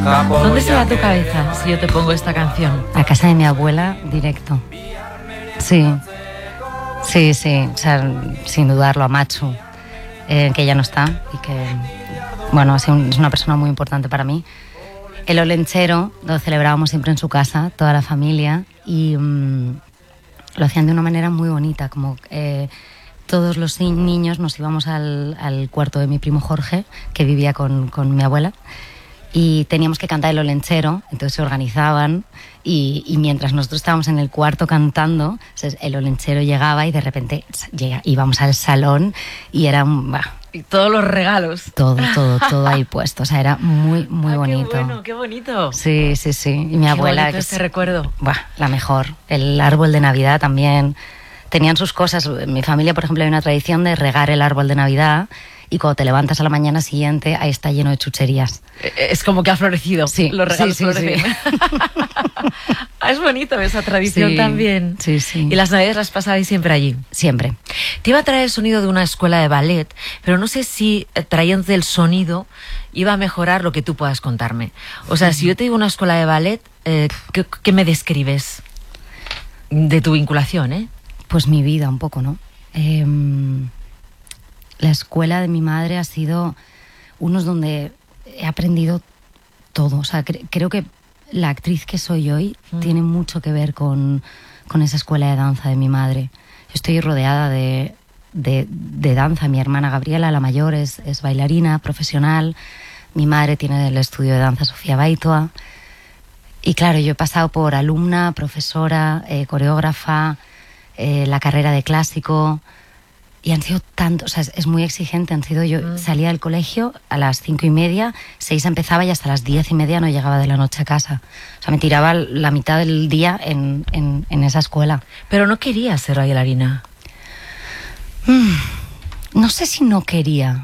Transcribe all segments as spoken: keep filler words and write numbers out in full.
¿Dónde se va tu cabeza si yo te pongo esta canción? A casa de mi abuela, directo. Sí, sí, sí, o sea, sin dudarlo, a Machu, eh, que ya no está y que, bueno, es una persona muy importante para mí. El Olenchero lo celebrábamos siempre en su casa, toda la familia, y um, lo hacían de una manera muy bonita, como eh, todos los niños nos íbamos al, al cuarto de mi primo Jorge, que vivía con, con mi abuela, y teníamos que cantar el Olenchero, entonces se organizaban y, y mientras nosotros estábamos en el cuarto cantando, el Olenchero llegaba y de repente llega, íbamos al salón y era un... Bah, y todos los regalos. Todo, todo, todo ahí puesto, o sea, era muy, muy ah, bonito. Qué bueno, qué bonito. Sí, sí, sí. Y mi qué abuela... que ese recuerdo. Bah, la mejor. El árbol de Navidad también. Tenían sus cosas. En mi familia, por ejemplo, hay una tradición de regar el árbol de Navidad y cuando te levantas a la mañana siguiente, ahí está lleno de chucherías. Es como que ha florecido. Sí, los regalos sí, sí, florecen. Sí. Es bonito esa tradición sí, también. Sí, sí. Y las Navidades las pasabais siempre allí. Siempre. Te iba a traer el sonido de una escuela de ballet, pero no sé si trayéndote el sonido iba a mejorar lo que tú puedas contarme. O sea, si yo te digo una escuela de ballet, eh, ¿qué, ¿qué me describes de tu vinculación, eh? Pues mi vida un poco, ¿no? Eh, la escuela de mi madre ha sido unos donde he aprendido todo. O sea, cre- creo que la actriz que soy hoy mm. tiene mucho que ver con, con esa escuela de danza de mi madre. Yo estoy rodeada de, de, de danza. Mi hermana Gabriela, la mayor, es, es bailarina profesional. Mi madre tiene el estudio de danza Sofía Baitua. Y claro, yo he pasado por alumna, profesora, eh, coreógrafa, eh, la carrera de clásico. Y han sido tantos, o sea, es, es muy exigente. Han sido, yo mm. salía del colegio a las cinco y media, seis empezaba y hasta las diez y media no llegaba de la noche a casa. O sea, me tiraba la mitad del día en, en, en esa escuela. Pero no quería ser bailarina. Mm, no sé si no quería.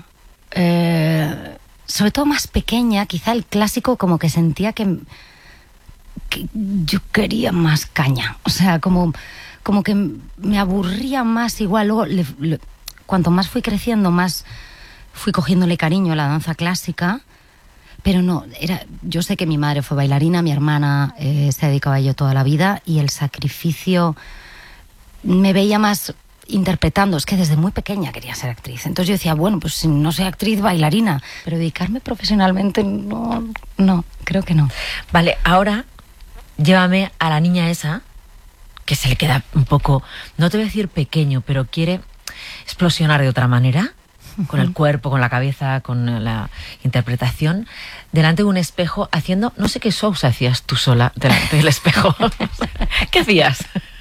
Eh, sobre todo más pequeña, quizá el clásico como que sentía que, que yo quería más caña. O sea, como... como que me aburría más igual. Luego, le, le, cuanto más fui creciendo, más fui cogiéndole cariño a la danza clásica, pero no, era, yo sé que mi madre fue bailarina, mi hermana eh, se dedicaba a ello toda la vida y el sacrificio me veía más interpretando. Es que desde muy pequeña quería ser actriz, entonces yo decía, bueno, pues si no soy actriz, bailarina, pero dedicarme profesionalmente, no, no, creo que no. Vale, ahora llévame a la niña esa que se le queda un poco, no te voy a decir pequeño, pero quiere explosionar de otra manera, con el cuerpo, con la cabeza, con la interpretación, delante de un espejo, haciendo, no sé qué shows hacías tú sola delante del espejo. ¿Qué hacías?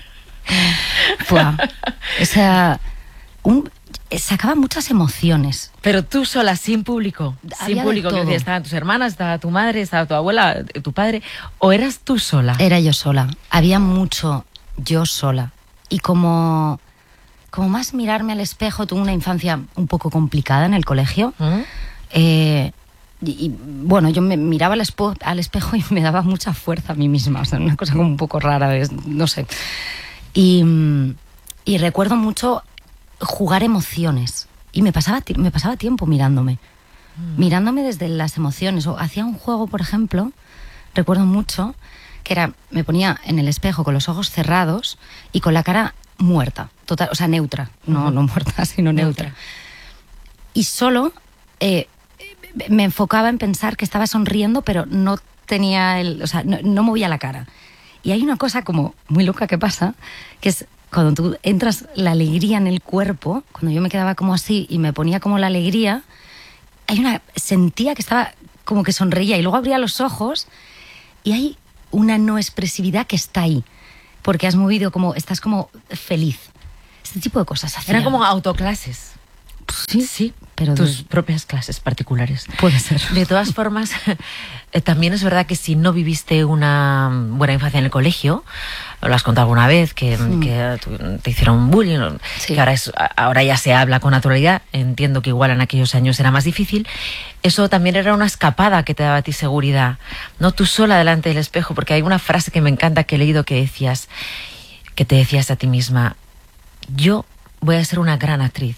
Buah, o sea, un, sacaba muchas emociones. Pero tú sola, sin público, Había sin público, que decía, estaban tus hermanas, estaba tu madre, estaba tu abuela, tu padre, ¿o eras tú sola? Era yo sola, había mucho... yo sola. Y como, como más mirarme al espejo, tuve una infancia un poco complicada en el colegio. ¿Mm? Eh, y, y bueno, yo me miraba al, espo, al espejo y me daba mucha fuerza a mí misma. O sea, una cosa como un poco rara, de, no sé. Y, y recuerdo mucho jugar emociones. Y me pasaba, me pasaba tiempo mirándome. Mm. Mirándome desde las emociones. O hacía un juego, por ejemplo, recuerdo mucho... que era, me ponía en el espejo con los ojos cerrados y con la cara muerta, total, o sea, neutra, no, no muerta, sino neutra. Y solo eh, me enfocaba en pensar que estaba sonriendo, pero no tenía el, o sea, no, no movía la cara. Y hay una cosa como muy loca que pasa, que es cuando tú entras la alegría en el cuerpo, cuando yo me quedaba como así y me ponía como la alegría, hay una, sentía que estaba como que sonreía y luego abría los ojos y hay una no expresividad que está ahí, porque has movido como, estás como feliz. Este tipo de cosas hacía. Eran como autoclases. Sí, sí, pero tus de... propias clases particulares. Puede ser. De todas formas, eh, también es verdad que si no viviste una buena infancia en el colegio, lo has contado alguna vez, que, mm. que te hicieron bullying, sí. que ahora, es, ahora ya se habla con naturalidad, entiendo que igual en aquellos años era más difícil, eso también era una escapada que te daba a ti seguridad, no tú sola delante del espejo, porque hay una frase que me encanta que he leído que decías, que te decías a ti misma, yo voy a ser una gran actriz.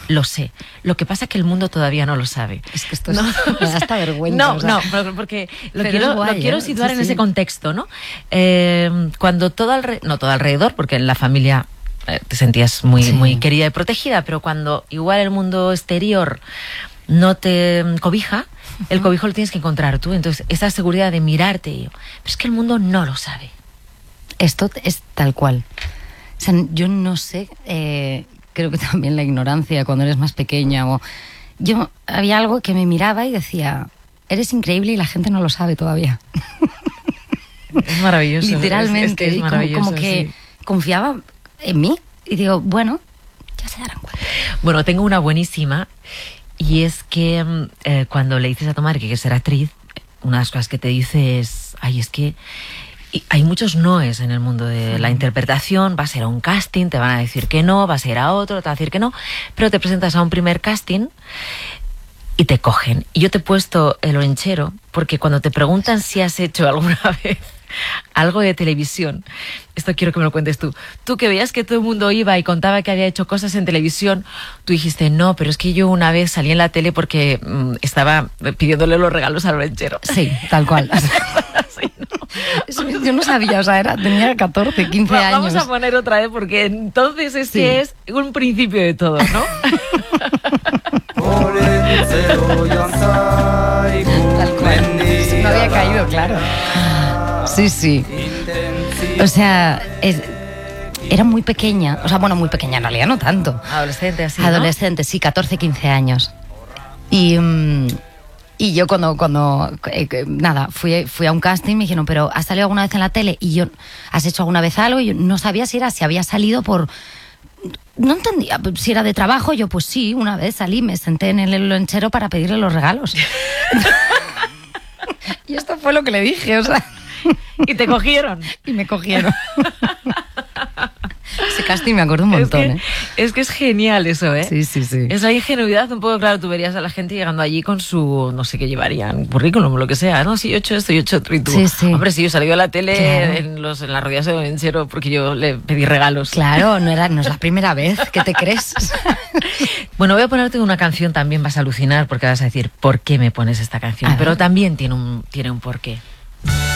lo sé. Lo que pasa es que el mundo todavía no lo sabe. Es que esto es, no, me da hasta vergüenza. No, o sea. no, porque lo Pero quiero, guay, lo quiero ¿eh? situar Sí, en sí. ese contexto, ¿no? Eh, cuando todo alrededor, no todo alrededor, porque en la familia eh, te sentías muy, Sí. muy querida y protegida, pero cuando igual el mundo exterior no te cobija, el cobijo lo tienes que encontrar tú. Entonces, esa seguridad de mirarte, y yo, pero es que el mundo no lo sabe. Esto es tal cual. O sea, yo no sé, eh, creo que también la ignorancia cuando eres más pequeña. O yo había algo que me miraba y decía, eres increíble y la gente no lo sabe todavía. Es maravilloso. Literalmente, es, es que es y como, maravilloso, como que sí. confiaba en mí y digo, bueno, ya se darán cuenta. Bueno, tengo una buenísima, y es que eh, cuando le dices a tu madre que quieres ser actriz, una de las cosas que te dice es, ay, es que y hay muchos noes en el mundo de la interpretación. Vas a ir a un casting, te van a decir que no, vas a ir a otro, te van a decir que no, pero te presentas a un primer casting y te cogen. Y yo te he puesto el orenchero porque cuando te preguntan si has hecho alguna vez algo de televisión, esto quiero que me lo cuentes tú. Tú que veías que todo el mundo iba y contaba que había hecho cosas en televisión, tú dijiste, no, pero es que yo una vez salí en la tele porque mmm, estaba pidiéndole los regalos al orenchero. Sí, tal cual. Sí, ¿no? Eso yo no sabía, o sea, era, tenía catorce, quince Va, años. Vamos a poner otra vez porque entonces es Sí. que es un principio de todo, ¿no? Tal cual. Sí, no había caído, claro. Sí, sí. O sea, es, era muy pequeña. O sea, bueno, muy pequeña, en realidad no tanto. Adolescente, así, ¿no? Adolescente, sí, catorce, quince años. Y, mm, y yo cuando, cuando eh, nada, fui, fui a un casting, me dijeron, pero ¿has salido alguna vez en la tele? Y yo, ¿has hecho alguna vez algo? Y yo no sabía si era, si había salido por... No entendía si era de trabajo. Yo, pues sí, una vez salí, me senté en el lonchero para pedirle los regalos. Y esto fue lo que le dije, o sea... Y te cogieron. Y me cogieron. Ese casting me acuerdo un montón, es que, ¿eh? Es que es genial eso, ¿eh? Sí, sí, sí. Esa ingenuidad, un poco, claro, tú verías a la gente llegando allí con su, no sé qué llevarían, currículum o lo que sea. No, sí, yo he hecho esto, yo he hecho otro, y tú. Sí, sí. Hombre, sí, yo salí a la tele Claro. en, los, en las rodillas de Orenchero porque yo le pedí regalos. Claro, no, era, no es la primera vez, ¿qué te crees? Bueno, voy a ponerte una canción, también vas a alucinar porque vas a decir, ¿por qué me pones esta canción? A ver. Pero también tiene un, tiene un porqué.